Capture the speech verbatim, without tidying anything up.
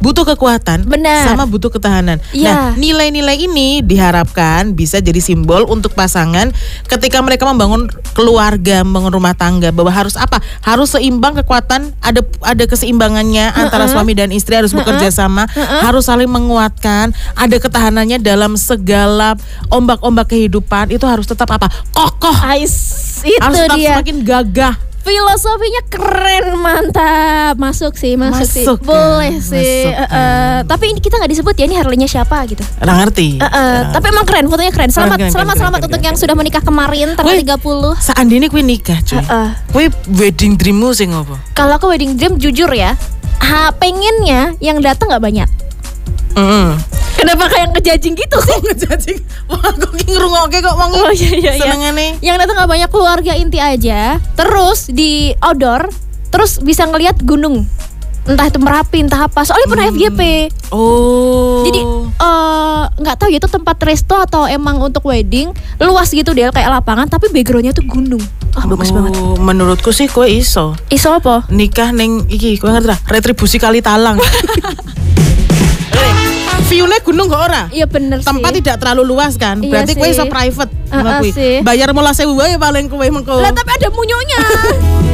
butuh kekuatan, benar, sama butuh ketahanan. Ya. Nah, nilai-nilai ini diharapkan bisa jadi simbol untuk pasangan ketika mereka membangun keluarga, membangun rumah tangga, bahwa harus apa? Harus seimbang kekuatan, ada ada keseimbangannya uh-uh. antara suami dan istri, harus uh-uh. bekerja sama, uh-uh. harus saling menguatkan, ada ketahanannya dalam segala ombak-ombak kehidupan, itu harus tetap apa? Kokoh. Ais, itu harus tetap dia. semakin gagah. Filosofinya keren, mantap. Masuk sih, masuk, masuk sih. Boleh kan, sih. masuk Uh, uh, tapi ini kita nggak disebut ya ini Harley-nya siapa gitu. Nggak ngerti. Uh, uh, uh. Tapi emang keren, fotonya keren. Selamat, keren, keren, selamat, keren, selamat keren, untuk keren, yang keren. sudah menikah kemarin tanggal tiga puluh. Seandainya kue nikah, cuy. Uh, uh. Kue wedding dreammu sing apa? Kalau aku wedding dream jujur ya, ha, pengennya yang datang nggak banyak. Mm. Kenapa kayak ngejajing gitu sih? Ngejajing. Wah, kok ki ngrungokke kok wong. Oh iya iya. Senengane. Yang datang nggak banyak, keluarga inti aja. Terus di outdoor, terus bisa ngelihat gunung. Entah itu Merapi, entah apa. Soalnya pernah hmm. F Y P. Oh. Jadi nggak uh, tahu ya itu tempat resto atau emang untuk wedding, luas gitu deh kayak lapangan, tapi backgroundnya tuh gunung. Oh, bagus oh, banget. Menurutku sih kowe iso. Iso apa? Nikah neng iki, kowe ngerti lah, retribusi kali talang. View-nya gunung kok ora? Iya bener Tempat sih. tidak terlalu luas kan? Iya berarti kowe iso private. Uh, uh, Bayar mola sewu wae paling kowe mengko. Lah tapi ada munyonya.